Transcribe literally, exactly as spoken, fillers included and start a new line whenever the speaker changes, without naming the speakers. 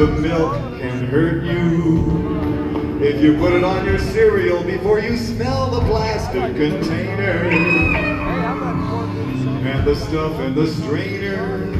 the milk can hurt you if you put it on your cereal before you smell the plastic container and the stuff in the strainer